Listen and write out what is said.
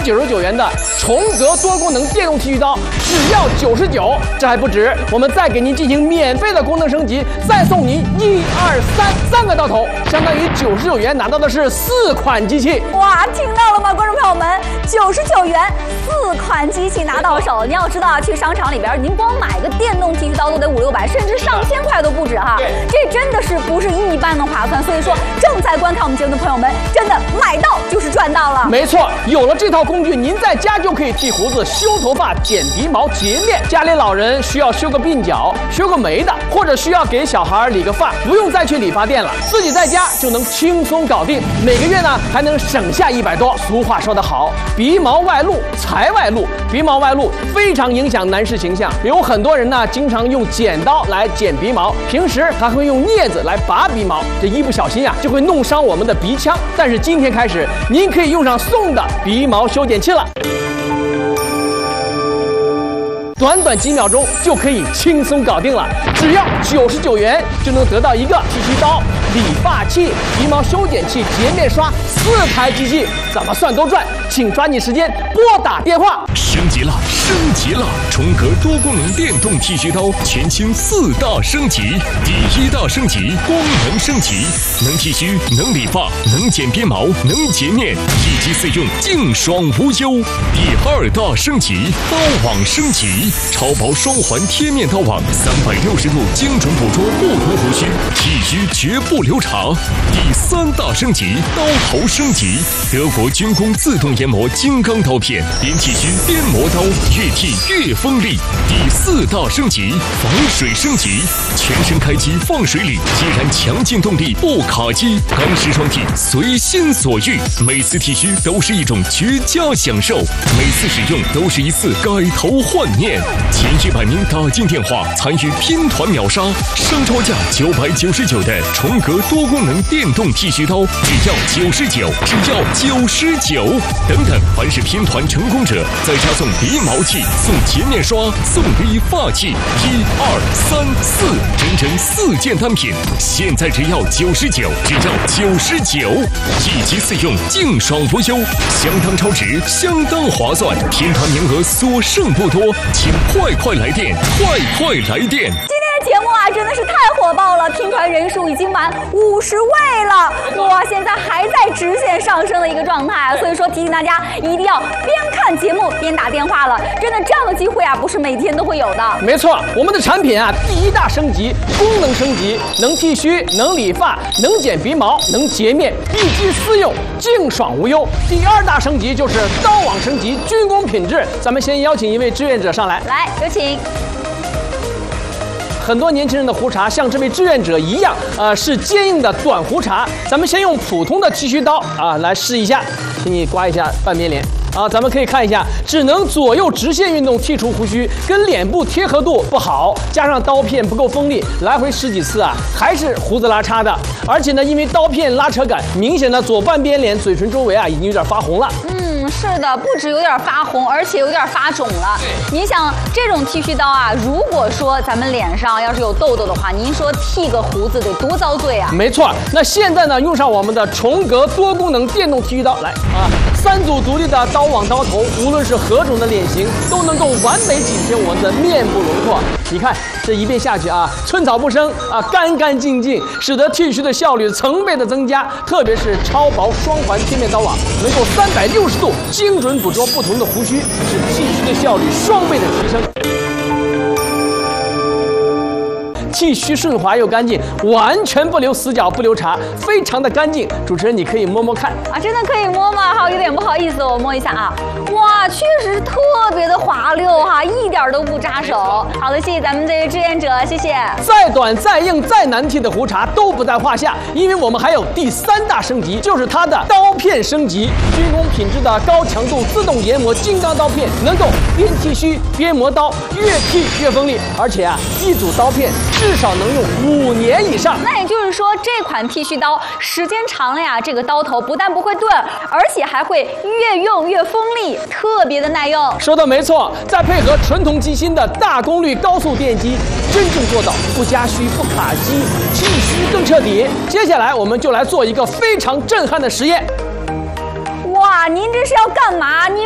99元的崇德多功能电动剃须刀，只要99。这还不止，我们再给您进行免费的功能升级，再送您3个刀头，相当于99元拿到的是4款机器。 哇，听到了吗，观众朋友们？99元4款机器拿到手。你要知道啊，去商场里边，您光买个电动剃须刀都得500-600，甚至上千块都不止哈。这真的是不是一般的划算。所以说，正在观看我们节目的朋友们，真的买到就是赚到了。 没错，有了这套工具，您在家就可以剃胡子、修头发、剪鼻毛、洁面。家里老人需要修个鬓角、修个眉的，或者需要给小孩理个发，不用再去理发店了，自己在家就能轻松搞定。每个月呢还能省下100多。俗话说得好，鼻毛外露财外露，鼻毛外露非常影响男士形象。有很多人呢经常用剪刀来剪鼻毛，平时还会用镊子来拔鼻毛，这一不小心啊就会弄伤我们的鼻腔。但是今天开始，您可以用上送的鼻毛修剪器了。短短几秒钟就可以轻松搞定了，只要99元就能得到一个剃须刀、理发器、鼻毛修剪器、洁面刷4台机器，怎么算都赚。请抓紧时间拨打电话。 升级了，升级了！崇格多功能电动剃须刀全新4大升级。第1大升级，功能升级，能剃须，能理发，能剪边毛，能洁面，一机4用，净爽无忧。第2大升级，刀网升级，超薄双环贴面刀网，360度精准捕捉不同胡须，剃须绝不留长。第3大升级，刀头升级，德国军工自动研磨金刚刀片，边剃须边磨刀，越剃越锋利。第4大升级，防水升级，全身开机放水里，依然强劲动力不卡机，钢丝双剃随心所欲，每次剃须都是一种绝佳享受，每次使用都是一次改头换面。前100名打进电话参与拼团秒杀，商超价999的崇格多功能电动剃须刀只要99，只要99。等等，凡是拼团成功者，再加送鼻毛器、送洁面刷、送理发器，1、2、3、4，整整4件单品，现在只要99，只要99，一机4用，净爽无忧，相当超值，相当划算，拼团名额所剩不多，请快来电，快来电！ 节目啊，真的是太火爆了，拼团人数已经满50位了，哇，现在还在直线上升的一个状态，所以说提醒大家一定要边看节目边打电话了，真的这样的机会啊，不是每天都会有的。 没错，我们的产品啊，第1大升级，功能升级，能剃须，能理发，能剪鼻毛，能洁面，一机4用，净爽无忧。第2大升级就是刀网升级，军工品质。咱们先邀请一位志愿者上来， 来，有请。 很多年轻人的胡茬像这位志愿者一样，是坚硬的短胡茬。咱们先用普通的剃须刀来试一下，请你刮一下半边脸。咱们可以看一下，只能左右直线运动剔除胡须，跟脸部贴合度不好，加上刀片不够锋利，来回10几次还是胡子拉碴的。而且呢，因为刀片拉扯感，明显的左半边脸嘴唇周围已经有点发红了。 是的，不止有点发红，而且有点发肿了。你想，这种剃须刀如果说咱们脸上要是有痘痘的话，您说剃个胡子得多遭罪啊！ 没错，那现在呢，用上我们的崇格多功能电动剃须刀，来3组独立的刀网刀头，无论是何种的脸型，都能够完美紧贴我们的面部轮廓。你看这一遍下去寸草不生干干净净，使得剃须的效率成倍的增加。特别是超薄双环贴面刀网，能够360度精准捕捉不同的胡须，使剃须的效率双倍的提升。剃须顺滑又干净，完全不留死角不留茬，非常的干净。主持人，你可以摸摸看真的可以摸吗？好，有点不好意思，我摸一下哇，确实是特别的滑溜一点都不扎手。好的，谢谢咱们这位志愿者，谢谢。 再短再硬再难剃的胡茬都不在话下，因为我们还有第3大升级，就是它的刀片升级，军工品质的高强度自动研磨金刚刀片，能够边剃须边磨刀，越剃越锋利。而且一组刀片至少能用5年以上。 那也就是说，这款剃须刀时间长了这个刀头不但不会钝，而且还会越用越锋利，特别的耐用。 说的没错，再配合纯铜机芯的大功率高速电机，真正做到不加须不卡机，剃须更彻底。接下来我们就来做一个非常震撼的实验。 哇，您这是要干嘛？您